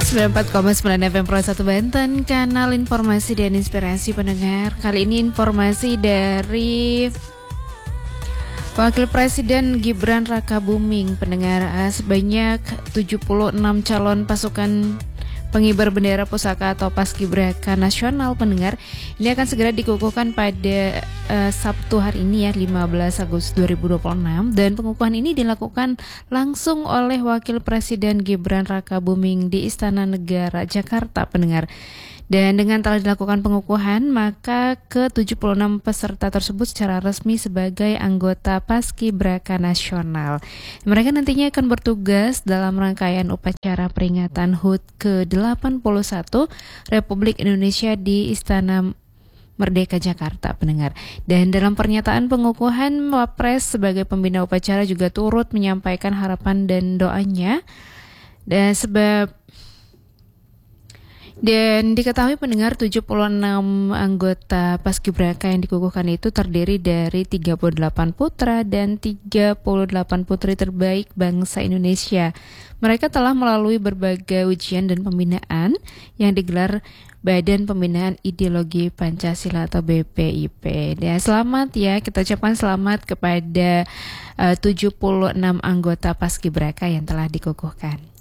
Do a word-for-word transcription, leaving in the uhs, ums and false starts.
sembilan puluh empat koma sembilan F M Pro satu Banten, kanal informasi dan inspirasi pendengar. Kali ini informasi dari Wakil Presiden Gibran Rakabuming, pendengar. Sebanyak tujuh puluh enam calon pasukan pengibar bendera pusaka atau Paskibraka Nasional, pendengar, ini akan segera dikukuhkan pada uh, Sabtu hari ini ya, lima belas Agustus dua ribu dua puluh enam, dan pengukuhan ini dilakukan langsung oleh Wakil Presiden Gibran Rakabuming di Istana Negara Jakarta, pendengar. Dan dengan telah dilakukan pengukuhan, maka ke tujuh puluh enam peserta tersebut secara resmi sebagai anggota Paskibraka Nasional. Mereka nantinya akan bertugas dalam rangkaian upacara peringatan H U T ke delapan puluh satu Republik Indonesia di Istana Merdeka Jakarta, pendengar. Dan dalam pernyataan pengukuhan, Wapres sebagai pembina upacara juga turut menyampaikan harapan dan doanya. Dan sebab Dan diketahui, pendengar, tujuh puluh enam anggota Paskibraka yang dikukuhkan itu terdiri dari tiga puluh delapan putra dan tiga puluh delapan putri terbaik bangsa Indonesia. Mereka telah melalui berbagai ujian dan pembinaan yang digelar Badan Pembinaan Ideologi Pancasila atau B P I P. Dan selamat ya, kita ucapkan selamat kepada uh, tujuh puluh enam anggota Paskibraka yang telah dikukuhkan.